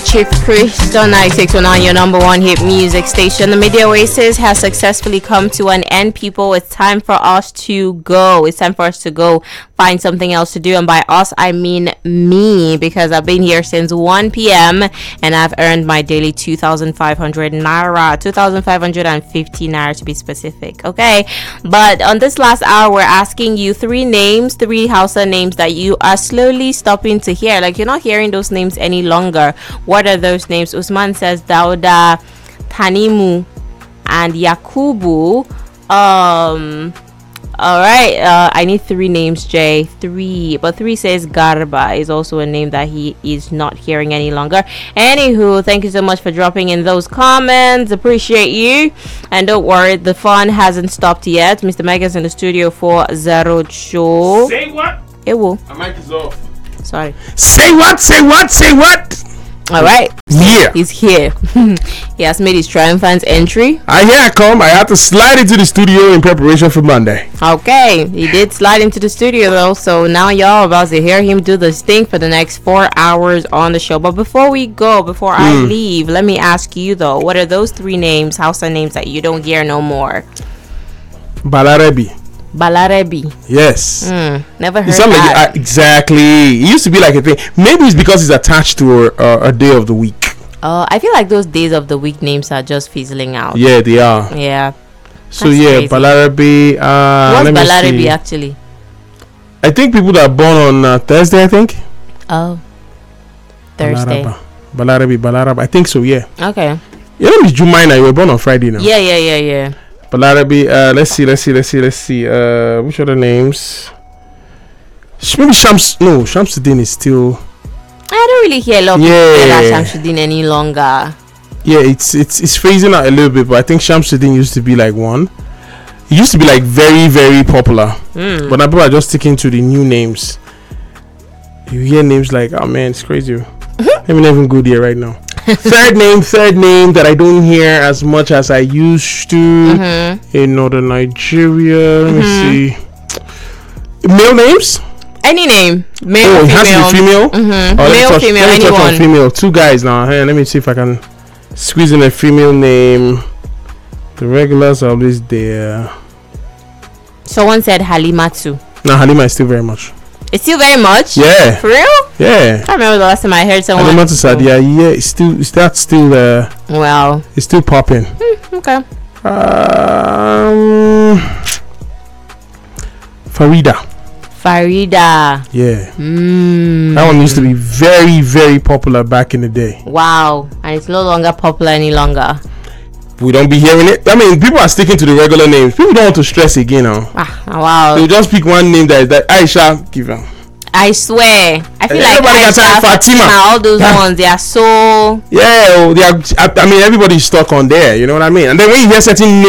Chief Priest on 9619, your number one hit music station. The Media Oasis has successfully come to an end, people. It's time for us to go. It's time for us to go find something else to do. And by us, I mean me, because I've been here since 1 p.m. and I've earned my daily 2,500 naira, 2,550 naira to be specific. Okay. But on this last hour, we're asking you three Hausa names that you are slowly stopping to hear. Like, you're not hearing those names any longer. What are those names? Usman says Dauda, Tanimu, and Yakubu. All right. I need three names, Jay. But three says Garba is also a name that he is not hearing any longer. Anywho, thank you so much for dropping in those comments. Appreciate you. And don't worry, the fun hasn't stopped yet. Mr. Megan's in the studio for Zero Show. Say what? It will. My mic is off. Sorry. Say what? Say what? Say what? All right. Yeah. He's here. He has made his triumphant entry. Here I come. I had to slide into the studio in preparation for Monday. Okay. He did slide into the studio though. So now y'all about to hear him do this thing for the next 4 hours on the show. But before I leave, let me ask you though, what are those three names, Hausa names, that you don't hear no more? Balarabi. Yes. Never heard that. Like, exactly. It used to be like a thing. Maybe it's because it's attached to a day of the week. I feel like those days of the week names are just fizzling out. Yeah, they are. Yeah. So yeah, crazy. Balarabi. What's Balarabi actually? I think people that are born on Thursday. I think. Oh. Thursday. Balarabi. I think so. Yeah. Okay. Your name is Jumaina. You were born on Friday now. Yeah. Balarabi, let's see. Which other names? Maybe Shamsuddin is still. I don't really hear a lot of people say Shamsuddin any longer. Yeah, it's phasing out a little bit, but I think Shamsuddin used to be like one. It used to be like very, very popular. But now people are just sticking to the new names. You hear names like, oh man, it's crazy. Let me not even go there right now. third name that I don't hear as much as I used to in northern Nigeria. Let me see. Male names? Any name. Male, it has to be female? Male, female, anyone. Female. Two guys now. Hey, let me see if I can squeeze in a female name. The regulars are always there. Someone said Halimatu. No, Halima is still very much. It's still very much? Yeah. For real? Yeah. I remember the last time I heard someone. Halimatu Sadia, yeah, it's still wow. It's still popping. Okay. Farida. Yeah. That one used to be very, very popular back in the day. Wow. And it's no longer popular any longer. We don't be hearing it. I mean, people are sticking to the regular names. People don't want to stress again now. Wow. They just pick one name that Aisha, give them. I swear. I feel like Aisha, Fatima, all those ones, they are so. Yeah, they are. I mean, everybody's stuck on there. You know what I mean? And then when you hear certain